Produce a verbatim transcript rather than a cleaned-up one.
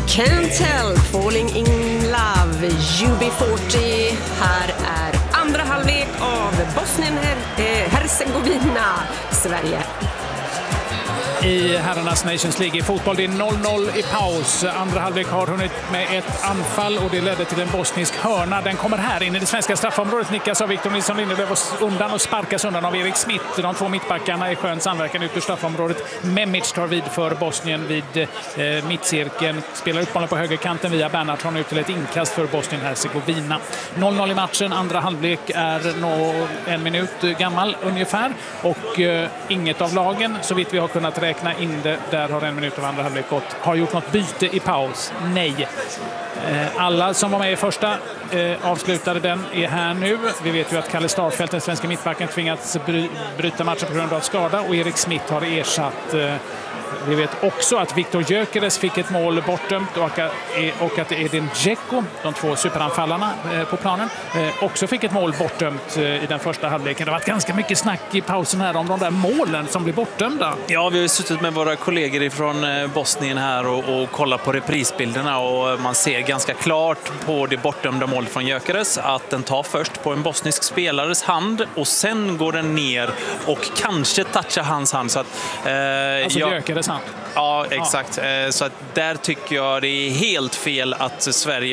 Can't help falling in love, U B fyrtio. Här är andra halvlek av Bosnien-Hercegovina, Sverige. I herrarnas Nations League i fotboll. Det är noll noll i paus. Andra halvlek har hunnit med ett anfall och det ledde till en bosnisk hörna. Den kommer här in i det svenska straffområdet. Nickas av Victor Nilsson Lindelöf undan och sparkas undan av Erik Smith. De två mittbackarna i skön samverkan ut ur straffområdet. Memic tar vid för Bosnien vid eh, mittcirkeln. Spelar upp bollen på högerkanten via Bernhardsson ut till ett inkast för Bosnien-Hercegovina. noll noll i matchen. Andra halvlek är nå en minut gammal ungefär. Och eh, inget av lagen, så vitt vi har kunnat räkna in det, där har en minut av andra halvlek gått, har gjort något byte i paus. Nej. Alla som var med i första eh, avslutade den är här nu. Vi vet ju att Kalle Starfelt, den svenska mittbacken, tvingats bry- bryta matchen på grund av skada och Erik Smith har ersatt. Eh, vi vet också att Viktor Gyökeres fick ett mål bortdömt och, och att Edin Dzeko, de två superanfallarna eh, på planen, eh, också fick ett mål bortdömt eh, i den första halvleken. Det har varit ganska mycket snack i pausen här om de där målen som blir bortdömda. Ja, vi har suttit med våra kollegor från Bosnien här och, och kollat på reprisbilderna och man ser ganska klart på det bortdömda målet från Gyökeres att den tar först på en bosnisk spelares hand och sen går den ner och kanske touchar hans hand. Så att, eh, alltså jag, Gyökeres hand. Ja, exakt. Ja. Så att där tycker jag det är helt fel att Sverige